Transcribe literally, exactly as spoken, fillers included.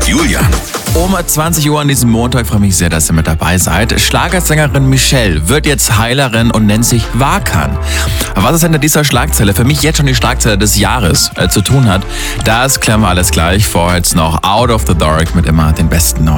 Julian. Um zwanzig Uhr an diesem Montag freue ich mich sehr, dass ihr mit dabei seid. Schlagersängerin Michelle wird jetzt Heilerin und nennt sich Wakan. Was es hinter dieser Schlagzeile, für mich jetzt schon die Schlagzeile des Jahres, äh, zu tun hat, das klären wir alles gleich. Vorher jetzt noch Out of the Dark mit immer den besten neuen.